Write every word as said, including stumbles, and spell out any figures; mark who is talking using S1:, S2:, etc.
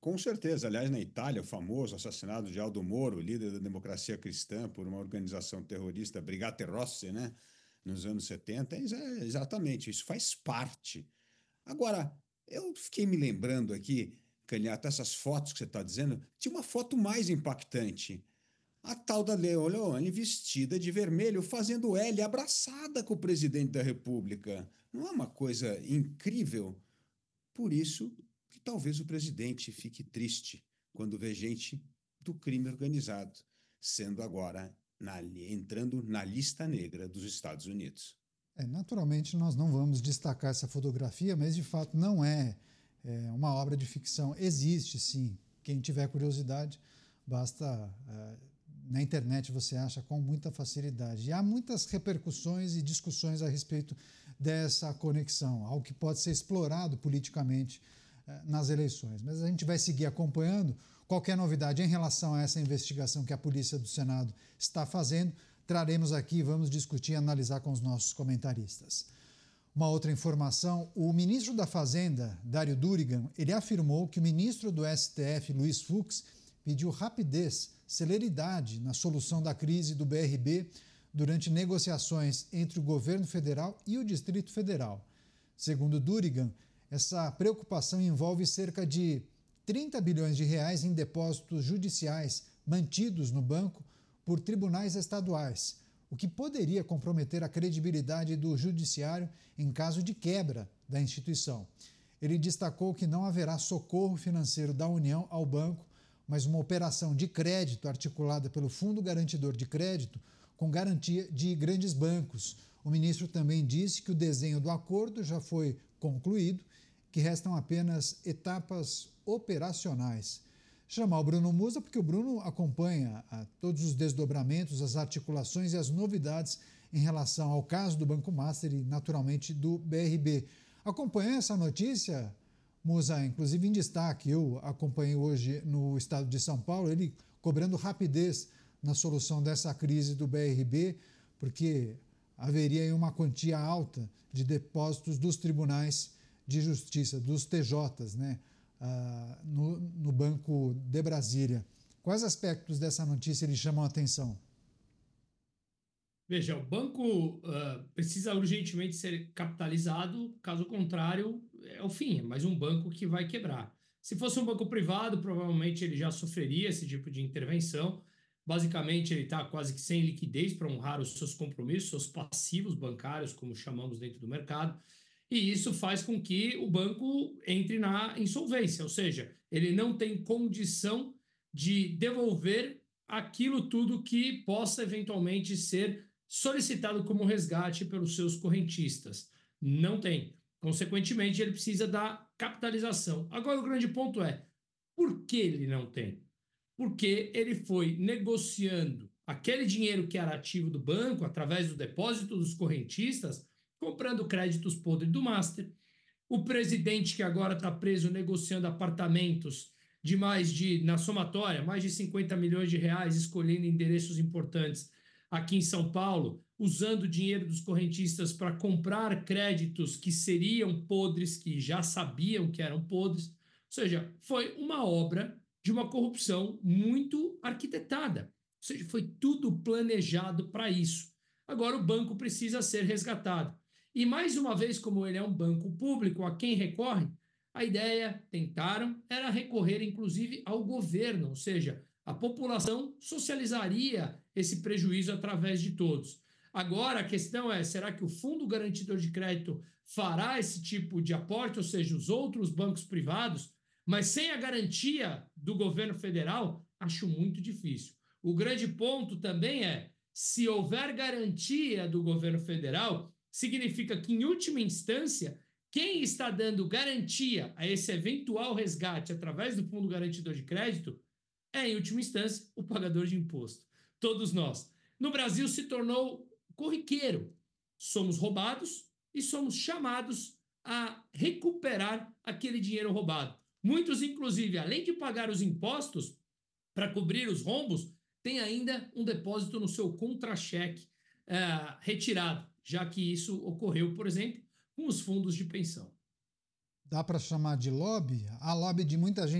S1: Com certeza. Aliás, na Itália, o famoso assassinato de Aldo Moro, líder da democracia cristã, por uma organização terrorista, Brigate Rosse, né, nos anos setenta, é exa- exatamente, isso faz parte. Agora, eu fiquei me lembrando aqui, Canhata, essas fotos que você está dizendo, tinha uma foto mais impactante. A tal da Leoline vestida de vermelho, fazendo L, abraçada com o presidente da República. Não é uma coisa incrível? Por isso que talvez o presidente fique triste quando vê gente do crime organizado sendo agora na- entrando na lista negra dos Estados Unidos.
S2: É, naturalmente, nós não vamos destacar essa fotografia, mas de fato não é, é uma obra de ficção. Existe, sim. Quem tiver curiosidade, basta. É, na internet você acha com muita facilidade. E há muitas repercussões e discussões a respeito dessa conexão, algo que pode ser explorado politicamente é, nas eleições. Mas a gente vai seguir acompanhando. Qualquer novidade em relação a essa investigação que a Polícia do Senado está fazendo, traremos aqui e vamos discutir e analisar com os nossos comentaristas. Uma outra informação, o ministro da Fazenda, Dário Durigan, ele afirmou que o ministro do S T F, Luiz Fux, pediu rapidez, celeridade na solução da crise do B R B durante negociações entre o governo federal e o Distrito Federal. Segundo Durigan, essa preocupação envolve cerca de trinta bilhões de reais em depósitos judiciais mantidos no banco por tribunais estaduais, o que poderia comprometer a credibilidade do judiciário em caso de quebra da instituição. Ele destacou que não haverá socorro financeiro da União ao banco, mas uma operação de crédito articulada pelo Fundo Garantidor de Crédito com garantia de grandes bancos. O ministro também disse que o desenho do acordo já foi concluído, que restam apenas etapas operacionais. Chamar o Bruno Musa, porque o Bruno acompanha a, todos os desdobramentos, as articulações e as novidades em relação ao caso do Banco Master e, naturalmente, do B R B. Acompanhou essa notícia, Musa, inclusive em destaque? Eu acompanhei hoje no estado de São Paulo, ele cobrando rapidez na solução dessa crise do B R B, porque haveria aí uma quantia alta de depósitos dos tribunais de justiça, dos T Js, né? Uh, no, no Banco de Brasília. Quais aspectos dessa notícia lhe chamam a atenção?
S3: Veja, o banco uh, precisa urgentemente ser capitalizado, caso contrário, é o fim, é mais um banco que vai quebrar. Se fosse um banco privado, provavelmente ele já sofreria esse tipo de intervenção. Basicamente, ele está quase que sem liquidez para honrar os seus compromissos, seus passivos bancários, como chamamos dentro do mercado. E isso faz com que o banco entre na insolvência, ou seja, ele não tem condição de devolver aquilo tudo que possa eventualmente ser solicitado como resgate pelos seus correntistas. Não tem. Consequentemente, ele precisa da capitalização. Agora, o grande ponto é, por que ele não tem? Porque ele foi negociando aquele dinheiro que era ativo do banco, através do depósito dos correntistas, comprando créditos podres do Master. O presidente que agora está preso negociando apartamentos de mais de, na somatória, mais de cinquenta milhões de reais, escolhendo endereços importantes aqui em São Paulo, usando o dinheiro dos correntistas para comprar créditos que seriam podres, que já sabiam que eram podres. Ou seja, foi uma obra de uma corrupção muito arquitetada. Ou seja, foi tudo planejado para isso. Agora o banco precisa ser resgatado. E mais uma vez, como ele é um banco público a quem recorre, a ideia, tentaram, era recorrer inclusive ao governo, ou seja, a população socializaria esse prejuízo através de todos. Agora a questão é, será que o Fundo Garantidor de Crédito fará esse tipo de aporte, ou seja, os outros bancos privados, mas sem a garantia do governo federal? Acho muito difícil. O grande ponto também é, se houver garantia do governo federal, significa que, em última instância, quem está dando garantia a esse eventual resgate através do Fundo Garantidor de Crédito é, em última instância, o pagador de imposto. Todos nós. No Brasil se tornou corriqueiro. Somos roubados e somos chamados a recuperar aquele dinheiro roubado. Muitos, inclusive, além de pagar os impostos para cobrir os rombos, tem ainda um depósito no seu contra-cheque uh, retirado, já que isso ocorreu, por exemplo, com os fundos de pensão.
S2: Dá para chamar de lobby? Há lobby de muita gente